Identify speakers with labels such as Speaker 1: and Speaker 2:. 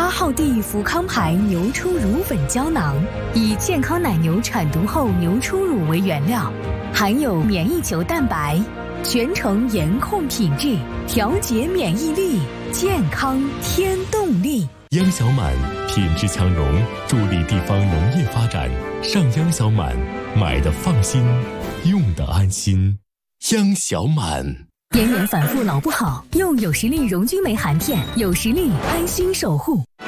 Speaker 1: 号地福康牌牛初乳粉胶囊，以健康奶牛产犊后牛初乳为原料，含有免疫球蛋白，全程严控品质，调节免疫力，健康添动力。
Speaker 2: 央小满品质强农，助力地方农业发展。上央小满，买的放心，用的安心。央小满。
Speaker 1: 炎炎反复老不好，用有实力荣菌酶含片，有实力安心守护。